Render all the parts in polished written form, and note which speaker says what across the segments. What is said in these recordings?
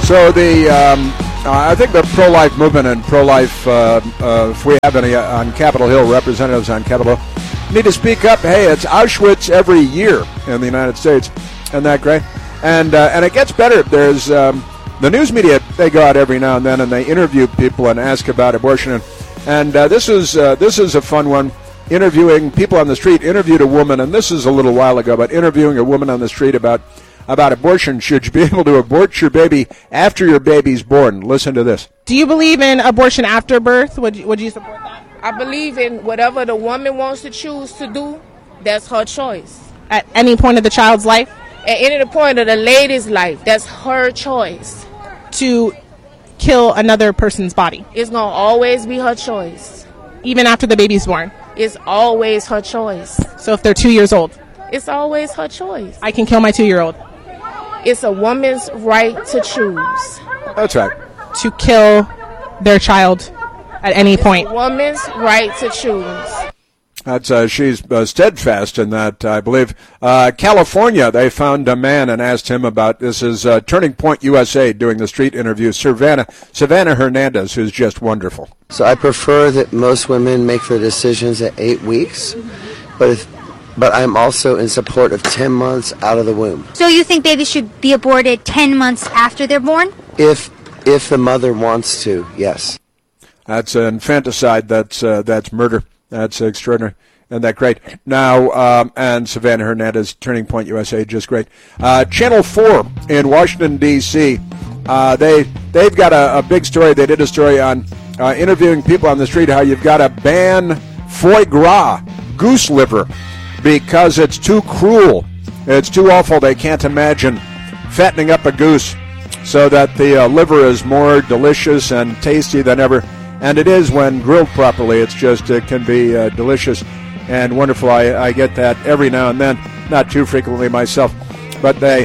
Speaker 1: So I think the pro-life movement and pro-life, if we have any on Capitol Hill, representatives on Capitol Hill, need to speak up. Hey, it's Auschwitz every year in the United States. Isn't that great? And it gets better. There's the news media, they go out every now and then and they interview people and ask about abortion. And this is a fun one. Interviewing people on the street. Interviewed a woman, and this is a little while ago, but interviewing a woman on the street about abortion. Should you be able to abort your baby after your baby's born? Listen to this.
Speaker 2: Do you believe in abortion after birth? Would you support that?
Speaker 3: I believe in whatever the woman wants to choose to do. That's her choice.
Speaker 2: At any point of the child's life?
Speaker 3: At any point of the lady's life, that's her choice.
Speaker 2: To kill another person's body?
Speaker 3: It's going to always be her choice.
Speaker 2: Even after the baby's born?
Speaker 3: It's always her choice.
Speaker 2: So if they're 2 years old?
Speaker 3: It's always her choice.
Speaker 2: I can kill my 2-year-old?
Speaker 3: It's a woman's right to choose.
Speaker 1: That's right.
Speaker 2: To kill their child at any point.
Speaker 3: It's a woman's right to choose.
Speaker 1: That's she's steadfast in that, I believe. California, they found a man and asked him about, this is Turning Point USA doing the street interview, Savannah Hernandez, who's just wonderful.
Speaker 4: So I prefer that most women make their decisions at 8 weeks, but I'm also in support of 10 months out of the womb.
Speaker 5: So you think babies should be aborted 10 months after they're born?
Speaker 4: If the mother wants to, yes.
Speaker 1: That's infanticide. That's murder. That's extraordinary. Isn't that great? Now, and Savannah Hernandez, Turning Point USA, just great. Channel 4 in Washington, D.C., they've got a big story. They did a story on interviewing people on the street, how you've got to ban foie gras, goose liver, because it's too cruel. It's too awful. They can't imagine fattening up a goose so that the liver is more delicious and tasty than ever. And it is when grilled properly. It can be delicious and wonderful. I get that every now and then, not too frequently myself. But they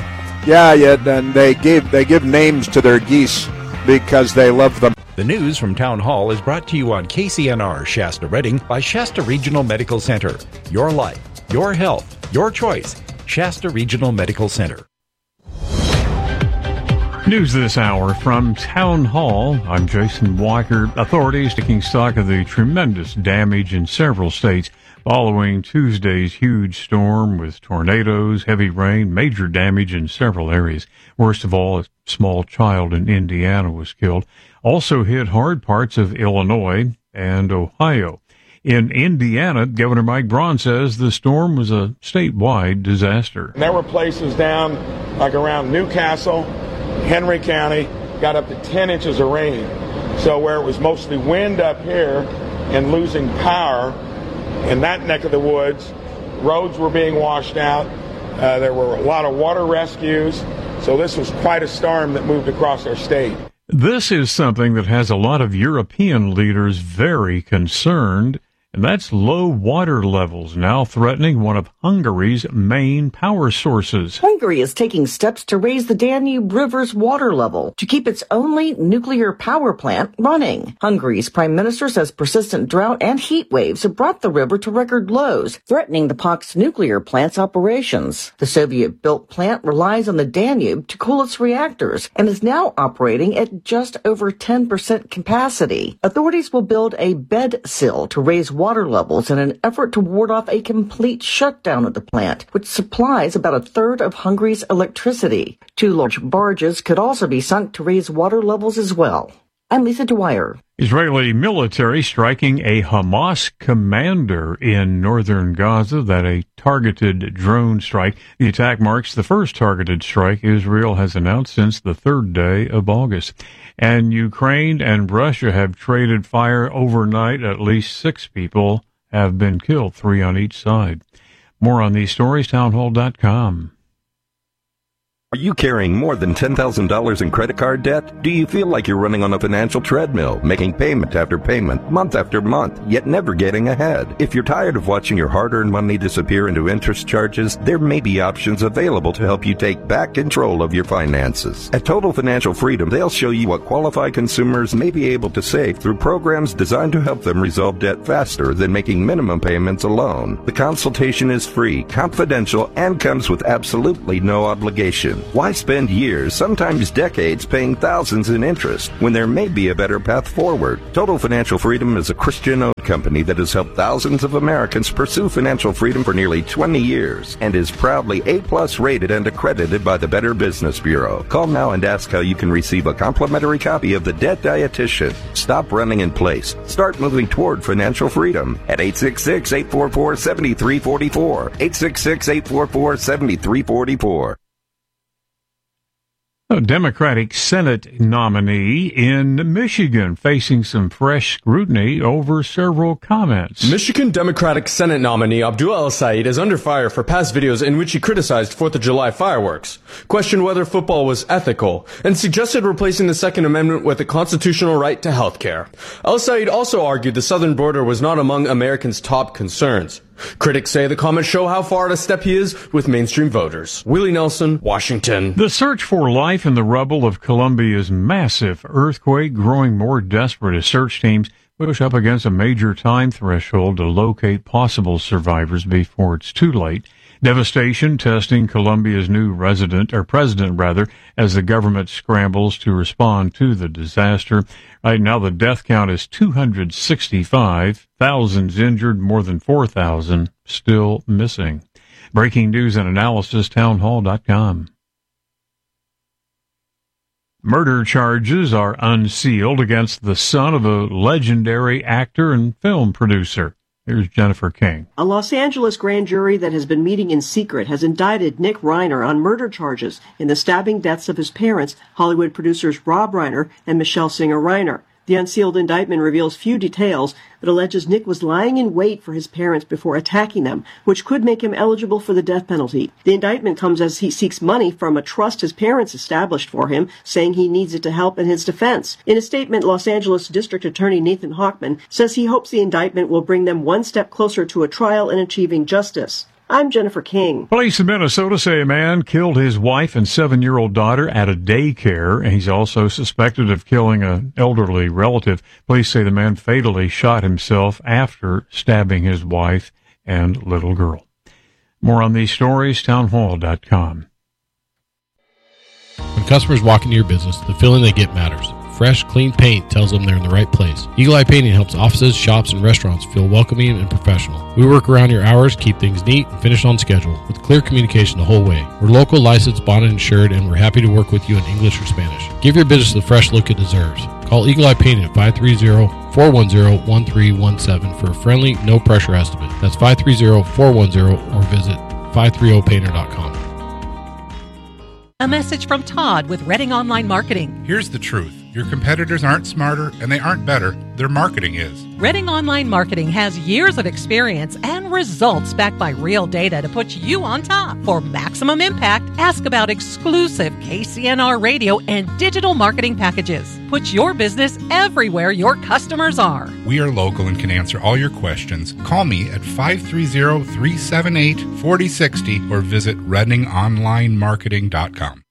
Speaker 1: give names to their geese because they love them.
Speaker 6: The news from Town Hall is brought to you on KCNR Shasta Redding by Shasta Regional Medical Center. Your life, your health, your choice. Shasta Regional Medical Center.
Speaker 7: News this hour from Town Hall. I'm Jason Walker. Authorities taking stock of the tremendous damage in several states following Tuesday's huge storm with tornadoes, heavy rain, major damage in several areas. Worst of all, a small child in Indiana was killed. Also hit hard parts of Illinois and Ohio. In Indiana, Governor Mike Braun says the storm was a statewide disaster.
Speaker 8: There were places down like around Newcastle, Henry County, got up to 10 inches of rain. So where it was mostly wind up here and losing power in that neck of the woods, roads were being washed out. There were a lot of water rescues. So this was quite a storm that moved across our state.
Speaker 7: This is something that has a lot of European leaders very concerned, and that's low water levels now threatening one of Hungary's main power sources.
Speaker 9: Hungary is taking steps to raise the Danube River's water level to keep its only nuclear power plant running. Hungary's prime minister says persistent drought and heat waves have brought the river to record lows, threatening the Pak's nuclear plant's operations. The Soviet-built plant relies on the Danube to cool its reactors and is now operating at just over 10% capacity. Authorities will build a bed sill to raise water levels in an effort to ward off a complete shutdown of the plant, which supplies about a third of Hungary's electricity. 2 large barges could also be sunk to raise water levels as well. I'm Lisa Dwyer.
Speaker 7: Israeli military striking a Hamas commander in northern Gaza. That a targeted drone strike. The attack marks the first targeted strike Israel has announced since the 3rd day of August. And Ukraine and Russia have traded fire overnight. At least 6 people have been killed, 3 on each side. More on these stories, townhall.com.
Speaker 10: Are you carrying more than $10,000 in credit card debt? Do you feel like you're running on a financial treadmill, making payment after payment, month after month, yet never getting ahead? If you're tired of watching your hard-earned money disappear into interest charges, there may be options available to help you take back control of your finances. At Total Financial Freedom, they'll show you what qualified consumers may be able to save through programs designed to help them resolve debt faster than making minimum payments alone. The consultation is free, confidential, and comes with absolutely no obligation. Why spend years, sometimes decades, paying thousands in interest when there may be a better path forward? Total Financial Freedom is a Christian-owned company that has helped thousands of Americans pursue financial freedom for nearly 20 years and is proudly A+ rated and accredited by the Better Business Bureau. Call now and ask how you can receive a complimentary copy of The Debt Dietitian. Stop running in place. Start moving toward financial freedom at 866-844-7344. 866-844-7344.
Speaker 7: A Democratic Senate nominee in Michigan facing some fresh scrutiny over several comments.
Speaker 11: Michigan Democratic Senate nominee Abdul El-Sayed is under fire for past videos in which he criticized 4th of July fireworks, questioned whether football was ethical, and suggested replacing the Second Amendment with a constitutional right to health care. El-Sayed also argued the southern border was not among Americans' top concerns. Critics say the comments show how far out of step he is with mainstream voters. Willie Nelson, Washington.
Speaker 7: The search for life in the rubble of Colombia's massive earthquake growing more desperate as search teams push up against a major time threshold to locate possible survivors before it's too late. Devastation testing Colombia's new president, as the government scrambles to respond to the disaster. Right now, the death count is 265, thousands injured, more than 4,000 still missing. Breaking news and analysis, townhall.com. Murder charges are unsealed against the son of a legendary actor and film producer. Here's Jennifer King.
Speaker 12: A Los Angeles grand jury that has been meeting in secret has indicted Nick Reiner on murder charges in the stabbing deaths of his parents, Hollywood producers Rob Reiner and Michelle Singer Reiner. The unsealed indictment reveals few details, but alleges Nick was lying in wait for his parents before attacking them, which could make him eligible for the death penalty. The indictment comes as he seeks money from a trust his parents established for him, saying he needs it to help in his defense. In a statement, Los Angeles District Attorney Nathan Hochman says he hopes the indictment will bring them one step closer to a trial and achieving justice. I'm Jennifer King.
Speaker 7: Police in Minnesota say a man killed his wife and 7-year-old daughter at a daycare, and he's also suspected of killing an elderly relative. Police say the man fatally shot himself after stabbing his wife and little girl. More on these stories, townhall.com.
Speaker 13: When customers walk into your business, the feeling they get matters. Fresh, clean paint tells them they're in the right place. Eagle Eye Painting helps offices, shops, and restaurants feel welcoming and professional. We work around your hours, keep things neat, and finish on schedule with clear communication the whole way. We're local, licensed, bonded, and insured, and we're happy to work with you in English or Spanish. Give your business the fresh look it deserves. Call Eagle Eye Painting at 530-410-1317 for a friendly, no-pressure estimate. That's 530-410 or visit 530painter.com.
Speaker 14: A message from Todd with Redding Online Marketing.
Speaker 15: Here's the truth. Your competitors aren't smarter and they aren't better. Their marketing is.
Speaker 14: Redding Online Marketing has years of experience and results backed by real data to put you on top. For maximum impact, ask about exclusive KCNR radio and digital marketing packages. Put your business everywhere your customers are.
Speaker 15: We are local and can answer all your questions. Call me at 530-378-4060 or visit reddingonlinemarketing.com.